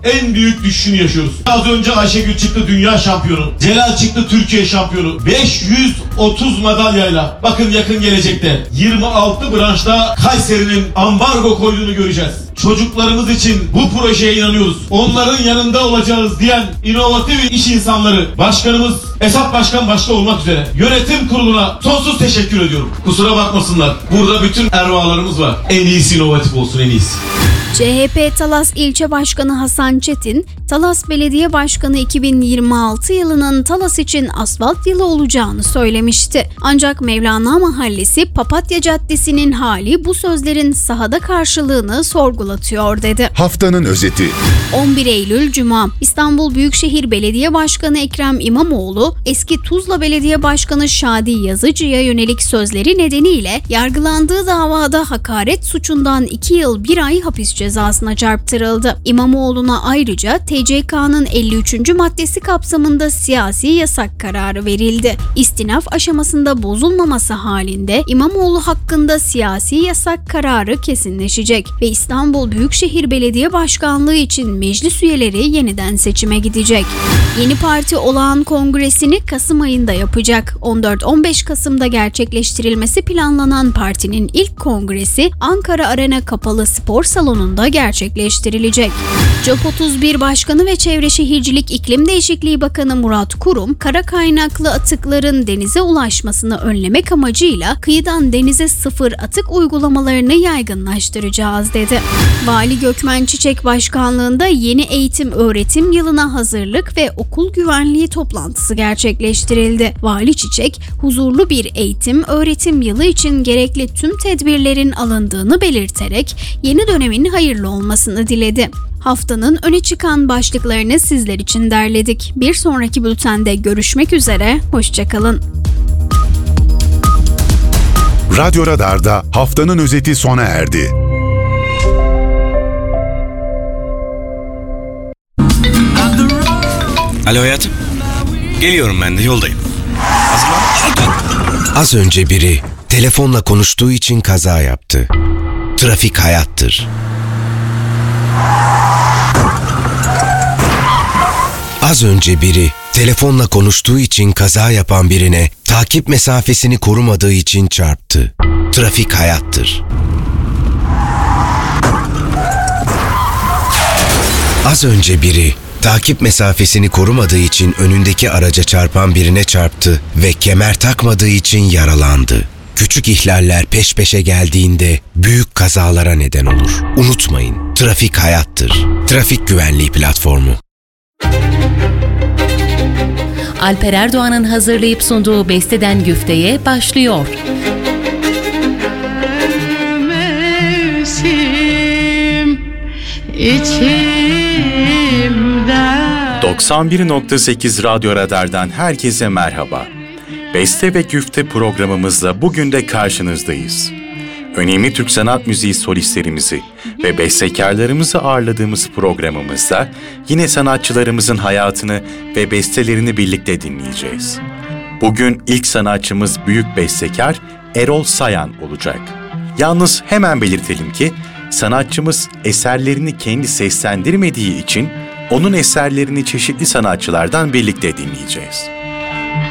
en büyük düşüşünü yaşıyoruz. Az önce Ayşegül çıktı dünya şampiyonu. Celal çıktı Türkiye şampiyonu. 530 madalyayla. Bakın yakın gelecekte 26 branşta Kayseri'nin ambargo koyduğunu göreceğiz. Çocuklarımız için bu projeye inanıyoruz. Onların yanında olacağız diyen inovatif iş insanları, başkanımız Esat Başkan başta olmak üzere yönetim kuruluna sonsuz teşekkür ediyorum. Kusura bakmasınlar. Burada bütün ervalarımız var. En iyisi inovatif olsun, en iyisi. CHP Talas İlçe Başkanı Hasan Çetin, Talas Belediye Başkanı 2026 yılının Talas için asfalt yılı olacağını söylemişti. Ancak Mevlana Mahallesi Papatya Caddesi'nin hali bu sözlerin sahada karşılığını sorgulatıyor dedi. Haftanın özeti. 11 Eylül Cuma, İstanbul Büyükşehir Belediye Başkanı Ekrem İmamoğlu, eski Tuzla Belediye Başkanı Şadi Yazıcı'ya yönelik sözleri nedeniyle yargılandığı davada hakaret suçundan 2 yıl 1 ay hapis cezasına çarptırıldı. İmamoğlu'na ayrıca TCK'nın 53. maddesi kapsamında siyasi yasak kararı verildi. İstinaf aşamasında bozulmaması halinde İmamoğlu hakkında siyasi yasak kararı kesinleşecek ve İstanbul Büyükşehir Belediye Başkanlığı için meclis üyeleri yeniden seçime gidecek. Yeni parti olağan kongresini Kasım ayında yapacak. 14-15 Kasım'da gerçekleştirilmesi planlanan partinin ilk kongresi Ankara Arena Kapalı Spor Salonu'nda gerçekleştirilecek. COP31 Başkanı ve Çevre Şehircilik İklim Değişikliği Bakanı Murat Kurum, kara kaynaklı atıkların denize ulaşmasını önlemek amacıyla kıyıdan denize sıfır atık uygulamalarını yaygınlaştıracağız dedi. Vali Gökmen Çiçek Başkanlığında yeni eğitim-öğretim yılına hazırlık ve okul güvenliği toplantısı gerçekleştirildi. Vali Çiçek, huzurlu bir eğitim-öğretim yılı için gerekli tüm tedbirlerin alındığını belirterek yeni dönemin hayırlı olmasını diledi. Haftanın öne çıkan başlıklarını sizler için derledik. Bir sonraki bültende görüşmek üzere, hoşça kalın. Radyo Radar'da haftanın özeti sona erdi. Alo hayatım. Geliyorum, ben de yoldayım. Hazırlan. Az önce biri telefonla konuştuğu için kaza yaptı. Trafik hayattır. Az önce biri telefonla konuştuğu için kaza yapan birine takip mesafesini korumadığı için çarptı. Trafik hayattır. Az önce biri takip mesafesini korumadığı için önündeki araca çarpan birine çarptı ve kemer takmadığı için yaralandı. Küçük ihlaller peş peşe geldiğinde büyük kazalara neden olur. Unutmayın, trafik hayattır. Trafik Güvenliği Platformu. Alper Erdoğan'ın hazırlayıp sunduğu Beste'den Güfte'ye başlıyor. Mevsim içimden. 91.8 Radyo Radar'dan herkese merhaba. Beste ve Güfte programımızla bugün de karşınızdayız. Önemli Türk sanat müziği solistlerimizi ve bestekarlarımızı ağırladığımız programımızda yine sanatçılarımızın hayatını ve bestelerini birlikte dinleyeceğiz. Bugün ilk sanatçımız büyük bestekar Erol Sayan olacak. Yalnız hemen belirtelim ki sanatçımız eserlerini kendi seslendirmediği için onun eserlerini çeşitli sanatçılardan birlikte dinleyeceğiz.